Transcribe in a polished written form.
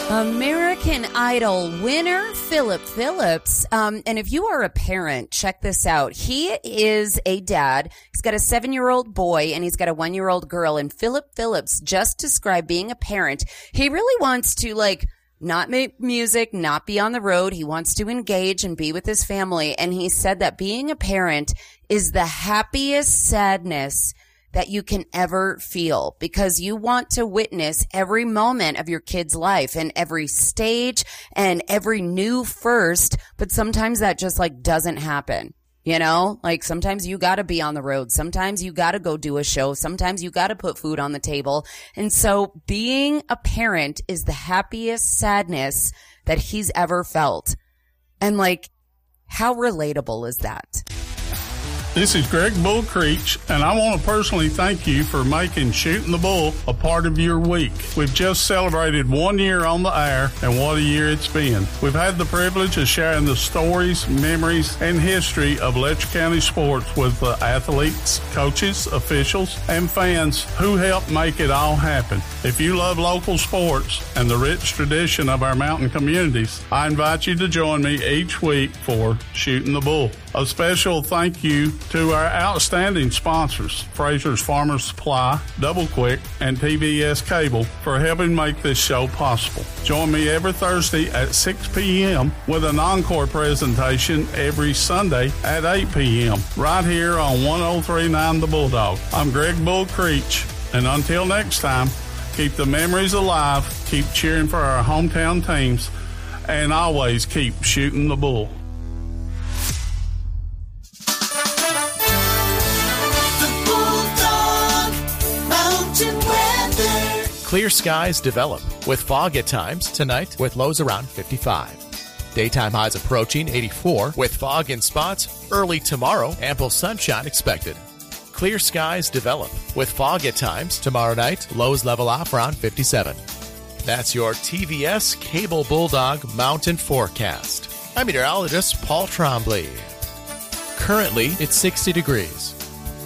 American Idol winner Philip Phillips. And if you are a parent, check this out. He is a dad. He's got a 7-year-old boy and he's got a 1-year-old girl. And Philip Phillips just described being a parent. He really wants to not make music, not be on the road. He wants to engage and be with his family. And he said that being a parent is the happiest sadness that you can ever feel, because you want to witness every moment of your kid's life and every stage and every new first. But sometimes that just doesn't happen. You know, sometimes you got to be on the road. Sometimes you got to go do a show. Sometimes you got to put food on the table. And so being a parent is the happiest sadness that he's ever felt. And how relatable is that? This is Greg Bull Creech, and I want to personally thank you for making Shooting the Bull a part of your week. We've just celebrated 1 year on the air, and what a year it's been. We've had the privilege of sharing the stories, memories, and history of Letcher County sports with the athletes, coaches, officials, and fans who helped make it all happen. If you love local sports and the rich tradition of our mountain communities, I invite you to join me each week for Shooting the Bull. A special thank you to our outstanding sponsors, Fraser's Farmers Supply, Double Quick, and TVS Cable for helping make this show possible. Join me every Thursday at 6 p.m. with an encore presentation every Sunday at 8 p.m. right here on 103.9 The Bulldog. I'm Greg Bull Creech, and until next time, keep the memories alive, keep cheering for our hometown teams, and always keep shooting the bull. Clear skies develop with fog at times tonight with lows around 55. Daytime highs approaching 84 with fog in spots. Early tomorrow, ample sunshine expected. Clear skies develop with fog at times. Tomorrow night, lows level off around 57. That's your TVS Cable Bulldog Mountain Forecast. I'm meteorologist Paul Trombley. Currently, it's 60 degrees.